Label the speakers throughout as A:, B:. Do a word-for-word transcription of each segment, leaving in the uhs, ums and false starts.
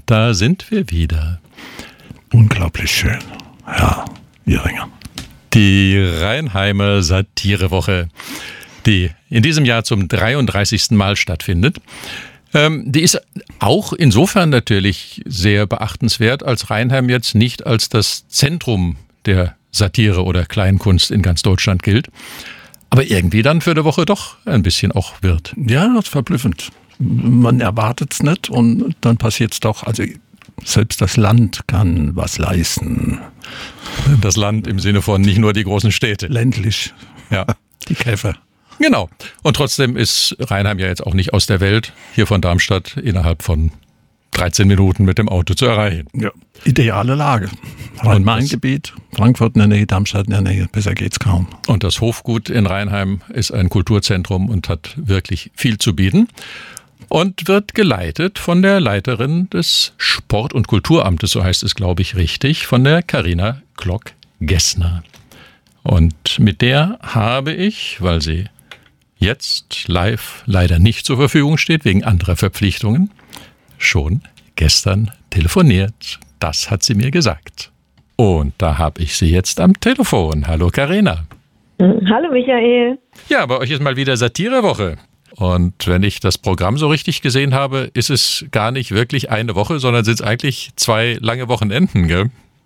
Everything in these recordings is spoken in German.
A: Da sind wir wieder.
B: Unglaublich schön. Ja, Wieringer.
A: Die Rheinheimer Satirewoche, die in diesem Jahr zum dreiunddreißigsten Mal stattfindet. Ähm, die ist auch insofern natürlich sehr beachtenswert, als Rheinheim jetzt nicht als das Zentrum der Satire oder Kleinkunst in ganz Deutschland gilt, aber irgendwie dann für die Woche doch ein bisschen auch wird.
B: Ja, das ist verblüffend. Man erwartet es nicht und dann passiert es doch. Also selbst das Land kann was leisten.
A: Das Land im Sinne von nicht nur die großen Städte.
B: Ländlich.
A: Ja.
B: Die Käfer.
A: Genau. Und trotzdem ist Rheinheim ja jetzt auch nicht aus der Welt, hier von Darmstadt innerhalb von dreizehn Minuten mit dem Auto zu erreichen.
B: Ja, ideale Lage. Rhein-Main-Gebiet, Frankfurt in der Nähe, Darmstadt in der Nähe, besser geht's kaum.
A: Und das Hofgut in Rheinheim ist ein Kulturzentrum und hat wirklich viel zu bieten und wird geleitet von der Leiterin des Sport- und Kulturamtes, so heißt es, glaube ich, richtig, von der Carina Klock-Gessner. Und mit der habe ich, weil sie jetzt live leider nicht zur Verfügung steht, wegen anderer Verpflichtungen, schon gestern telefoniert. Das hat sie mir gesagt. Und da habe ich sie jetzt am Telefon. Hallo Carina.
C: Hallo Michael.
A: Ja, bei euch ist mal wieder Satirewoche. Und wenn ich das Programm so richtig gesehen habe, ist es gar nicht wirklich eine Woche, sondern sind es eigentlich zwei lange Wochenenden, gell?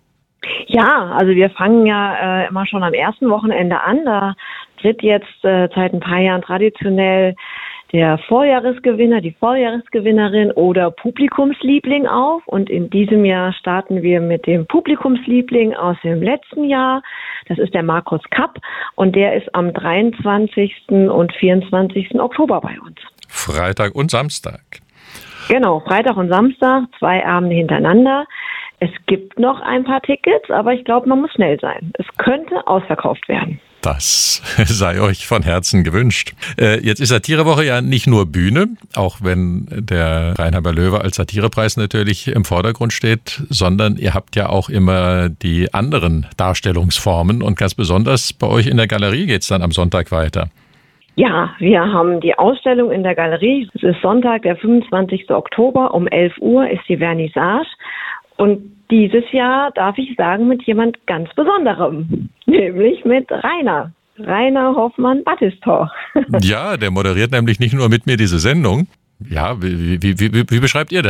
C: Ja, also wir fangen ja äh, immer schon am ersten Wochenende an. Da tritt jetzt äh, seit ein paar Jahren traditionell der Vorjahresgewinner, die Vorjahresgewinnerin oder Publikumsliebling auf. Und in diesem Jahr starten wir mit dem Publikumsliebling aus dem letzten Jahr. Das ist der Markus Kapp und der ist am dreiundzwanzigsten und vierundzwanzigsten Oktober bei uns.
A: Freitag und Samstag.
C: Genau, Freitag und Samstag, zwei Abende hintereinander. Es gibt noch ein paar Tickets, aber ich glaube, man muss schnell sein. Es könnte ausverkauft werden.
A: Das sei euch von Herzen gewünscht. Äh, jetzt ist Satirewoche ja nicht nur Bühne, auch wenn der Rheinheimer Löwe als Satirepreis natürlich im Vordergrund steht, sondern ihr habt ja auch immer die anderen Darstellungsformen und ganz besonders bei euch in der Galerie geht es dann am Sonntag weiter.
C: Ja, wir haben die Ausstellung in der Galerie. Es ist Sonntag, der fünfundzwanzigsten Oktober um elf Uhr ist die Vernissage. Und dieses Jahr darf ich sagen, mit jemand ganz Besonderem, nämlich mit Rainer. Rainer Hoffmann-Battistor.
A: Ja, der moderiert nämlich nicht nur mit mir diese Sendung. Ja, wie, wie, wie, wie beschreibt ihr das?